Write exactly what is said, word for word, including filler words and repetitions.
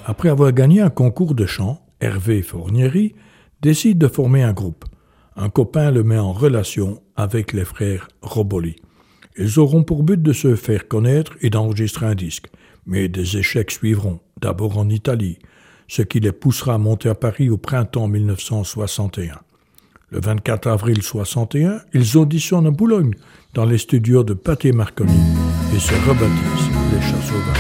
Après avoir gagné un concours de chant, Hervé Fournieri décide de former un groupe. Un copain le met en relation avec les frères Roboli. Ils auront pour but de se faire connaître et d'enregistrer un disque. Mais des échecs suivront, d'abord en Italie, ce qui les poussera à monter à Paris au printemps mille neuf cent soixante et un. Le vingt-quatre avril soixante et un, ils auditionnent à Boulogne, dans les studios de Pathé Marconi, et se rebaptisent les Chats Sauvages.